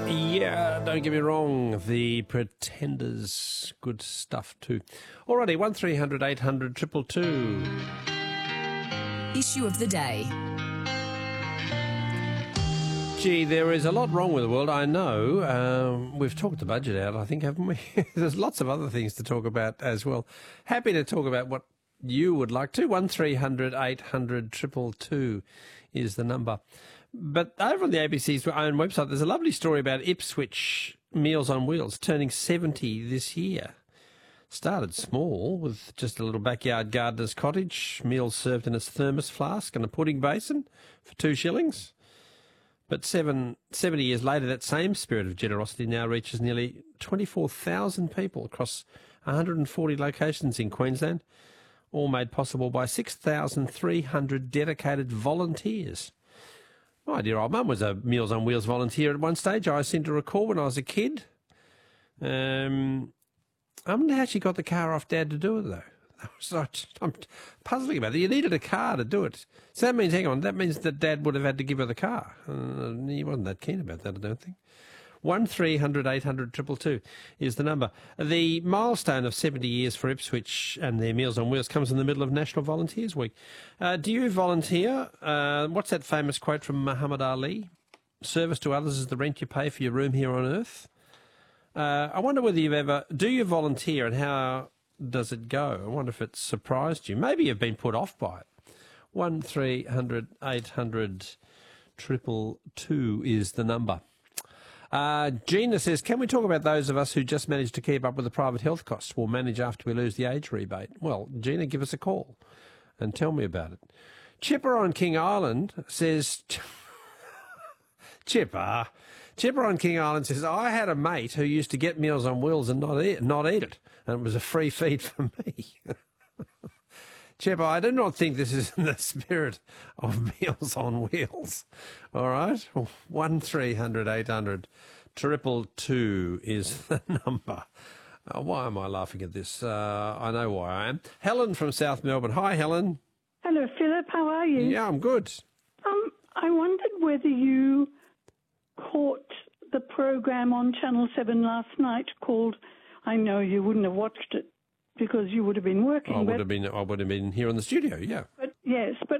Yeah, don't get me wrong. The Pretenders, good stuff too. Alrighty, 1300 800 222. Issue of the day. Gee, there is a lot wrong with the world, I know. We've talked the budget out, I think, haven't we? There's lots of other things to talk about as well. Happy to talk about what you would like to. 1300 800 222 is the number. But over on the ABC's own website, there's a lovely story about Ipswich Meals on Wheels turning 70 this year. Started small with just a little backyard gardener's cottage, meals served in a thermos flask and a pudding basin for 2 shillings. But 70 years later, that same spirit of generosity now reaches nearly 24,000 people across 140 locations in Queensland, all made possible by 6,300 dedicated volunteers. My dear old mum was a Meals on Wheels volunteer at one stage, I seem to recall, when I was a kid. I wonder how she got the car off Dad to do it, though. I'm puzzling about it. You needed a car to do it. So that means, hang on, that means that Dad would have had to give her the car. He wasn't that keen about that, I don't think. 1300 800 222 is the number. The milestone of 70 years for Ipswich and their Meals on Wheels comes in the middle of National Volunteers Week. Do you volunteer? What's that famous quote from Muhammad Ali? Service to others is the rent you pay for your room here on earth. I wonder whether do you volunteer and how does it go? I wonder if it surprised you. Maybe you've been put off by it. 1300 800 222 is the number. Gina says, can we talk about those of us who just managed to keep up with the private health costs we'll manage after we lose the age rebate? Well, Gina, give us a call and tell me about it. Chipper on King Island says... Chipper on King Island says, I had a mate who used to get Meals on Wheels and not eat it, and it was a free feed for me. Chipper, I do not think this is in the spirit of Meals on Wheels. All right? 1300 800 222 is the number. Why am I laughing at this? I know why I am. Helen from South Melbourne. Hi, Helen. Hello, Philip. How are you? Yeah, I'm good. I wondered whether you caught the program on Channel 7 last night called, I know you wouldn't have watched it because you would have been working. I would have been here in the studio, yeah. But yes, but